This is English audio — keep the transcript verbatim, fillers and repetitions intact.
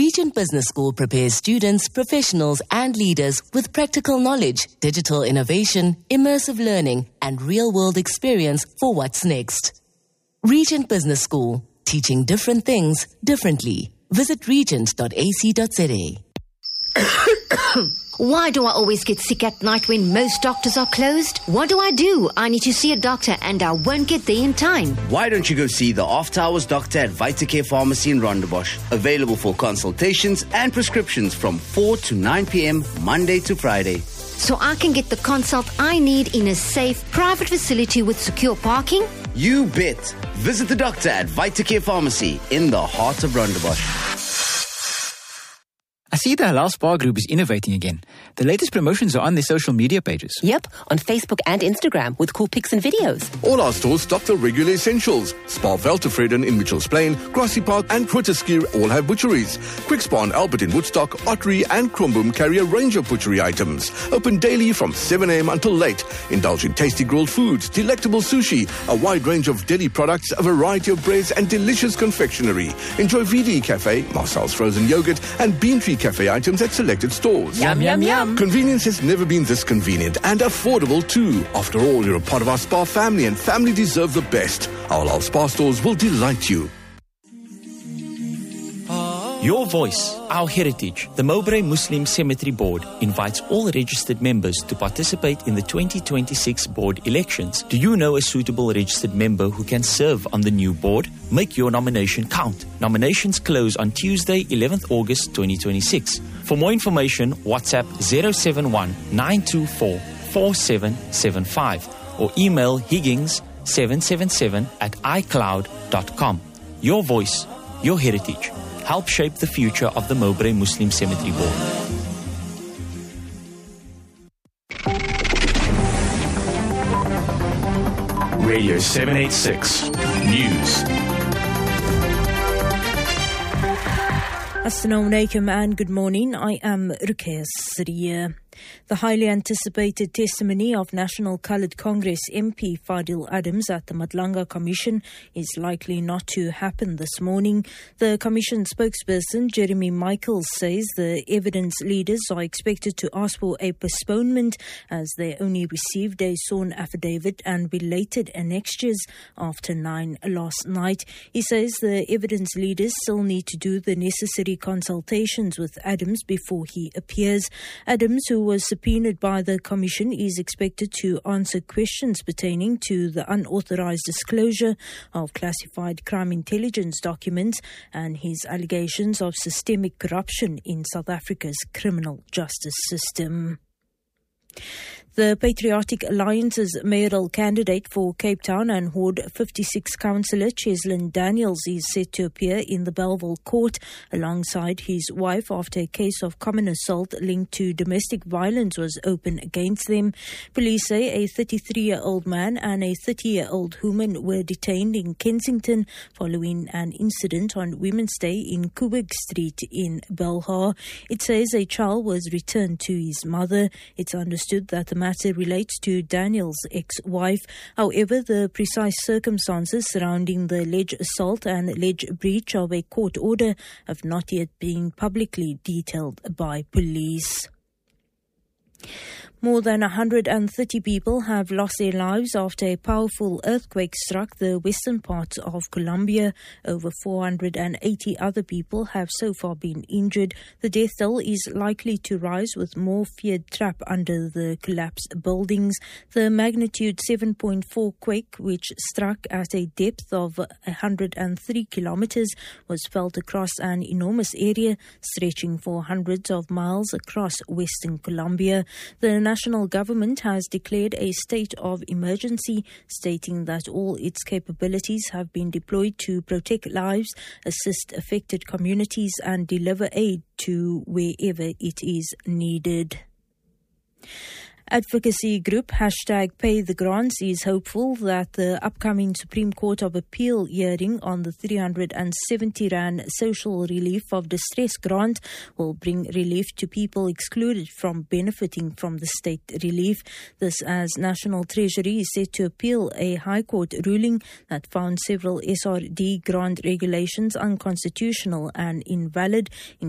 Regent Business School prepares students, professionals and leaders with practical knowledge, digital innovation, immersive learning and real-world experience for what's next. Regent Business School, teaching different things differently. Visit regent dot a c dot z a. Why do I always get sick at night when most doctors are closed? What do I do? I need to see a doctor and I won't get there in time. Why don't you go see the After Hours doctor at Vitacare Pharmacy in Rondebosch? Available for consultations and prescriptions from four to nine p.m. Monday to Friday. So I can get the consult I need in a safe, private facility with secure parking? You bet. Visit the doctor at Vitacare Pharmacy in the heart of Rondebosch. I see the Halal Spa Group is innovating again. The latest promotions are on their social media pages. Yep, on Facebook and Instagram with cool pics and videos. All our stores stock the regular essentials. Spa Veltevreden in Mitchells Plain, Grassy Park and Quitterskier all have butcheries. Quick Spa and Albert in Woodstock, Ottery and Kromboom carry a range of butchery items. Open daily from seven a.m. until late. Indulge in tasty grilled foods, delectable sushi, a wide range of deli products, a variety of breads and delicious confectionery. Enjoy V D Cafe, Marcel's frozen yogurt and Bean Tree Cafe items at selected stores. Yum, yum, yum. Convenience has never been this convenient and affordable too. After all, you're a part of our spa family and family deserve the best. Our Halal Spa stores will delight you. Your voice, our heritage. The Mowbray Muslim Cemetery Board invites all registered members to participate in the twenty twenty-six board elections. Do you know a suitable registered member who can serve on the new board? Make your nomination count. Nominations close on Tuesday, eleventh August twenty twenty-six. For more information, WhatsApp zero seven one nine two four four seven seven five or email higgins seven seven seven at icloud dot com. Your voice, your heritage. Help shape the future of the Mowbray Muslim Cemetery Board. Radio seven eighty-six News. Assalamu alaikum and good morning. I am Ruqayya Siriya. The highly anticipated testimony of National Coloured Congress M P Fadil Adams at the Madlanga Commission is likely not to happen this morning. The Commission spokesperson Jeremy Michaels says the evidence leaders are expected to ask for a postponement as they only received a sworn affidavit and related annexures after nine last night. He says the evidence leaders still need to do the necessary consultations with Adams before he appears. Adams, who was subpoenaed by the Commission, is expected to answer questions pertaining to the unauthorized disclosure of classified crime intelligence documents and his allegations of systemic corruption in South Africa's criminal justice system. The Patriotic Alliance's mayoral candidate for Cape Town and Ward fifty-six councillor Cheslin Daniels is set to appear in the Bellville court alongside his wife after a case of common assault linked to domestic violence was opened against them. Police say a thirty-three-year-old man and a thirty-year-old woman were detained in Kensington following an incident on Women's Day in Kubig Street in Belhar. It says a child was returned to his mother. It's understood that the matter relates to Daniel's ex-wife. However, the precise circumstances surrounding the alleged assault and alleged breach of a court order have not yet been publicly detailed by police. More than one hundred thirty people have lost their lives after a powerful earthquake struck the western parts of Colombia. Over four hundred eighty other people have so far been injured. The death toll is likely to rise with more feared trapped under the collapsed buildings. The magnitude seven point four quake, which struck at a depth of one hundred three kilometers, was felt across an enormous area stretching for hundreds of miles across western Colombia. The national government has declared a state of emergency, stating that all its capabilities have been deployed to protect lives, assist affected communities and deliver aid to wherever it is needed. Advocacy group hashtag Pay the Grants is hopeful that the upcoming Supreme Court of Appeal hearing on the three hundred seventy rand social relief of distress grant will bring relief to people excluded from benefiting from the state relief. This as National Treasury is set to appeal a High Court ruling that found several S R D grant regulations unconstitutional and invalid,